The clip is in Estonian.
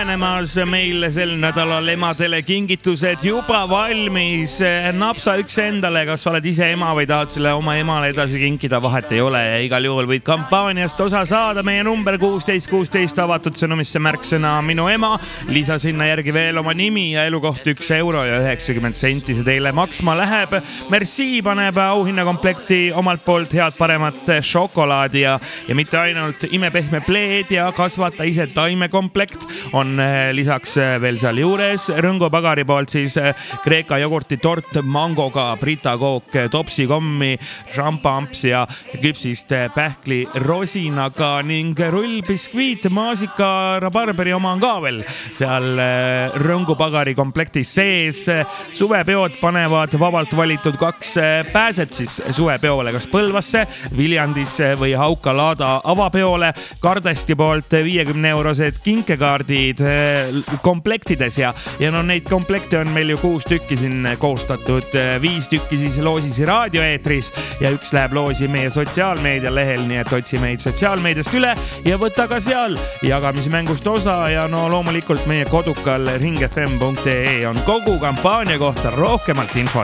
lähenemas meil sel nädalal emadele kingitused juba valmis. Napsa üks endale, kas oled ise ema või tahad selle oma emale edasi kinkida, vahet ei ole ja igal juhul võid kampaaniast osa saada. Meie number 1616 avatud sõnumisse märksõna minu ema. Lisa sinna järgi veel oma nimi ja elukoht €1.90 see teile maksma läheb. Merci paneb auhinnakomplekti omalt poolt head paremat šokolaadi ja mitte ainult imepehme pleed ja kasvata ise taimekomplekt on lisaks veel seal juures. Rõngo Pagari poolt siis Kreeka jogurti tort mangoga, Brita kook, topsi kommi, šampamps ja küpsist pähkli rosinaga ning rullbiskviit, maasika, rabarberi oma on ka veel seal Rõngo Pagari komplektis sees. Suvepeod panevad vabalt valitud 2 pääset siis suvepeole, kas Põlvasse, Viljandisse või Hauka-Laada avapeole. Kardesti poolt 50-eurosed kinkekaardid komplektides ja no neid komplekte on meil ju 6 tükki siin koostatud, 5 tükki siis loosisi raadioeetris ja 1 läheb loosi meie sotsiaalmeedia lehel, nii et otsi meid sotsiaalmeediast üle ja võta ka seal jagamismängust osa ja no loomulikult meie kodukal ringfm.ee on kogu kampaania kohta rohkemalt infot.